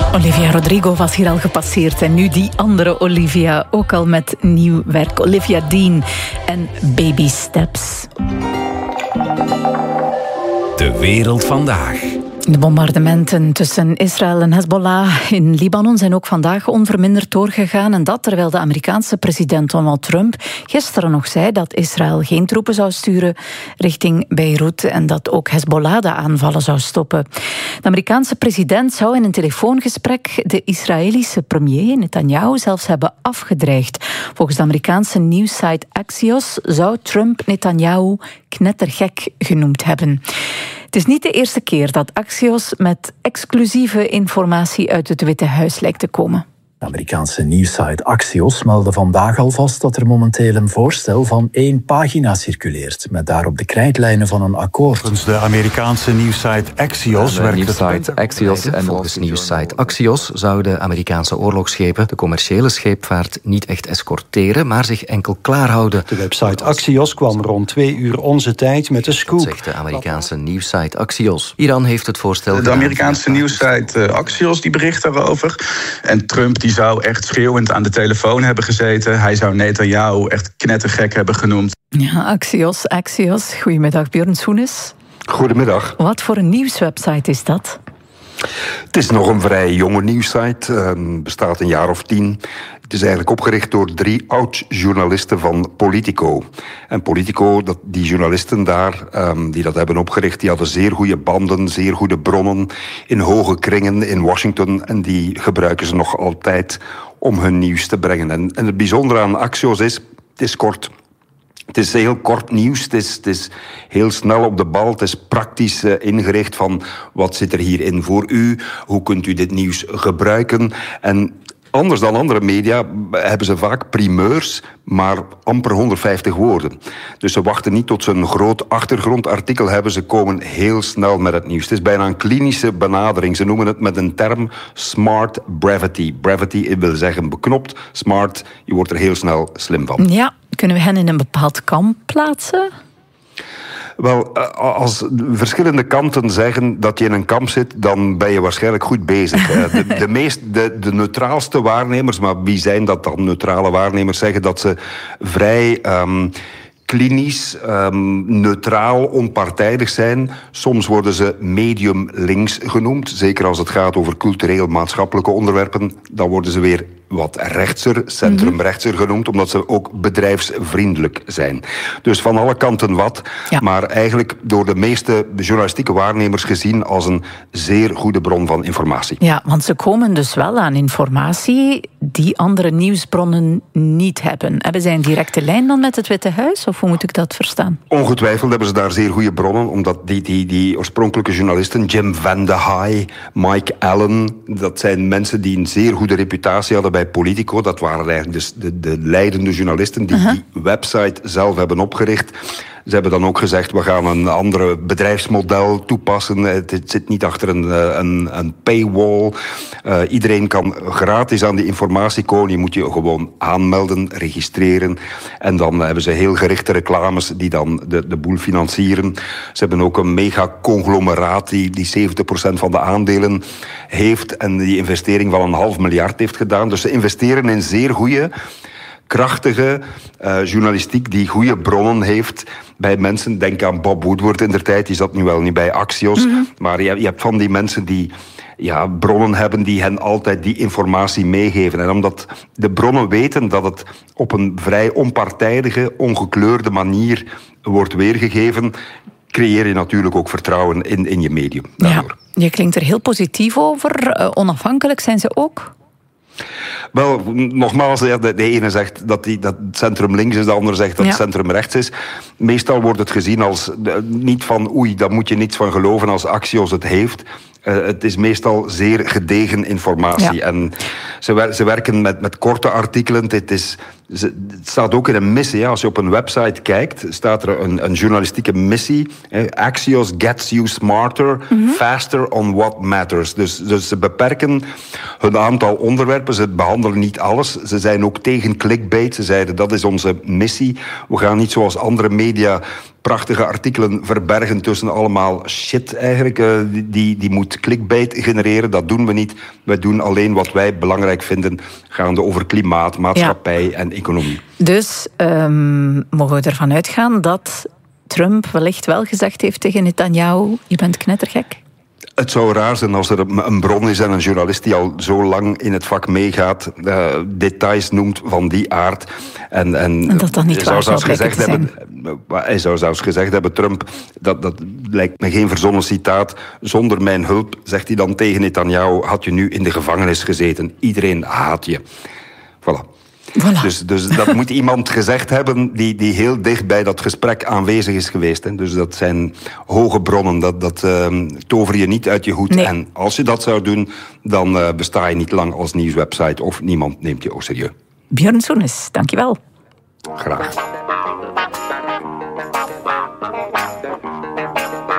Olivia Rodrigo was hier al gepasseerd en nu die andere Olivia, ook al met nieuw werk. Olivia Dean en Baby Steps. De wereld vandaag. De bombardementen tussen Israël en Hezbollah in Libanon zijn ook vandaag onverminderd doorgegaan. En dat terwijl de Amerikaanse president Donald Trump gisteren nog zei dat Israël geen troepen zou sturen richting Beirut en dat ook Hezbollah de aanvallen zou stoppen. De Amerikaanse president zou in een telefoongesprek de Israëlische premier Netanyahu zelfs hebben afgedreigd. Volgens de Amerikaanse nieuwssite Axios zou Trump Netanyahu knettergek genoemd hebben. Het is niet de eerste keer dat Axios met exclusieve informatie uit het Witte Huis lijkt te komen. De Amerikaanse nieuwssite Axios meldde vandaag alvast dat er momenteel een voorstel van 1 pagina circuleert, met daarop de krijtlijnen van een akkoord. Volgens de Amerikaanse nieuwssite Axios en volgens de nieuwssite Axios zouden Amerikaanse oorlogsschepen de commerciële scheepvaart niet echt escorteren, maar zich enkel klaarhouden. De website Axios kwam rond 2 uur onze tijd met de scoop. Zegt de Amerikaanse nieuwssite Axios. Iran heeft het voorstel. De Amerikaanse nieuwssite Axios die bericht daarover. En Trump die zou echt schreeuwend aan de telefoon hebben gezeten. Hij zou Netanyahu echt knettergek hebben genoemd. Ja, Axios. Goedemiddag, Björn Soenes. Goedemiddag. Wat voor een nieuwswebsite is dat? Het is nog een vrij jonge nieuwssite, bestaat een jaar of 10. Het is eigenlijk opgericht door 3 oud-journalisten van Politico. En Politico, die journalisten daar, die dat hebben opgericht, die hadden zeer goede banden, zeer goede bronnen in hoge kringen in Washington. En die gebruiken ze nog altijd om hun nieuws te brengen. En het bijzondere aan Axios is, het is kort. Het is heel kort nieuws, het is heel snel op de bal, het is praktisch ingericht van wat zit er hierin voor u, hoe kunt u dit nieuws gebruiken. En anders dan andere media hebben ze vaak primeurs, maar amper 150 woorden. Dus ze wachten niet tot ze een groot achtergrondartikel hebben. Ze komen heel snel met het nieuws. Het is bijna een klinische benadering. Ze noemen het met een term smart brevity. Brevity wil zeggen beknopt. Smart, je wordt er heel snel slim van. Ja, kunnen we hen in een bepaald kamp plaatsen? Wel, als verschillende kanten zeggen dat je in een kamp zit, dan ben je waarschijnlijk goed bezig. De neutraalste waarnemers, maar wie zijn dat dan, neutrale waarnemers, zeggen dat ze vrij klinisch, neutraal, onpartijdig zijn. Soms worden ze medium links genoemd. Zeker als het gaat over cultureel-maatschappelijke onderwerpen. Dan worden ze weer wat rechtser, centrumrechtser genoemd, omdat ze ook bedrijfsvriendelijk zijn. Dus van alle kanten wat, ja. Maar eigenlijk door de meeste journalistieke waarnemers gezien als een zeer goede bron van informatie. Ja, want ze komen dus wel aan informatie die andere nieuwsbronnen niet hebben. Hebben zij een directe lijn dan met het Witte Huis, of hoe moet ik dat verstaan? Ongetwijfeld hebben ze daar zeer goede bronnen, omdat die oorspronkelijke journalisten, Jim Vandehei, Mike Allen, dat zijn mensen die een zeer goede reputatie hadden bij Politico. Dat waren eigenlijk dus de leidende journalisten die die website zelf hebben opgericht. Ze hebben dan ook gezegd, we gaan een andere bedrijfsmodel toepassen. Het zit niet achter een paywall. Iedereen kan gratis aan die informatie komen. Je moet je gewoon aanmelden, registreren. En dan hebben ze heel gerichte reclames die dan de boel financieren. Ze hebben ook een mega-conglomeraat die 70% van de aandelen heeft en die investering van $500 miljoen heeft gedaan. Dus ze investeren in zeer goede, krachtige journalistiek die goede bronnen heeft bij mensen. Denk aan Bob Woodward indertijd, die zat nu wel niet bij Axios. Maar je hebt van die mensen die bronnen hebben die hen altijd die informatie meegeven. En omdat de bronnen weten dat het op een vrij onpartijdige, ongekleurde manier wordt weergegeven, creëer je natuurlijk ook vertrouwen in je medium. Daardoor. Ja, je klinkt er heel positief over. Onafhankelijk zijn ze ook? Wel, nogmaals, de ene zegt dat het centrum links is, de andere zegt dat het centrum rechts is. Meestal wordt het gezien als niet van oei, daar moet je niets van geloven als Axios het heeft. Het is meestal zeer gedegen informatie. Ja. En Ze werken met korte artikelen. Het staat ook in een missie. Ja. Als je op een website kijkt, staat er een journalistieke missie. Axios gets you smarter, faster on what matters. Dus ze beperken hun aantal onderwerpen. Ze behandelen niet alles. Ze zijn ook tegen clickbait. Ze zeiden, dat is onze missie. We gaan niet zoals andere media prachtige artikelen verbergen tussen allemaal shit eigenlijk. Die moet clickbait genereren. Dat doen we niet. Wij doen alleen wat wij belangrijk vinden, gaande over klimaat, maatschappij en economie. Dus mogen we ervan uitgaan dat Trump wellicht wel gezegd heeft tegen Netanyahu, je bent knettergek? Het zou raar zijn als er een bron is en een journalist die al zo lang in het vak meegaat, details noemt van die aard. En dat niet waar zou blijken te zijn. Hij zou zelfs gezegd hebben, Trump, dat lijkt me geen verzonnen citaat, zonder mijn hulp, zegt hij dan tegen Netanyahu, had je nu in de gevangenis gezeten. Iedereen haat je. Voilà. Dus dat moet iemand gezegd hebben die heel dicht bij dat gesprek aanwezig is geweest. Hè. Dus dat zijn hoge bronnen, dat tover je niet uit je hoed. Nee. En als je dat zou doen, dan besta je niet lang als nieuwswebsite of niemand neemt je ook serieus. Björn Soenes, dankjewel. Graag.